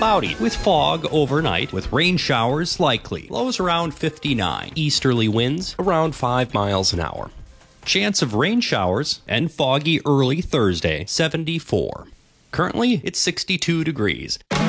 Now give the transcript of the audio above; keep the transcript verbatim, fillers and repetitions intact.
cloudy with fog overnight with rain showers likely. Lows around fifty-nine. Easterly winds around five miles an hour. Chance of rain showers and foggy early Thursday, seventy-four. Currently, it's sixty-two degrees.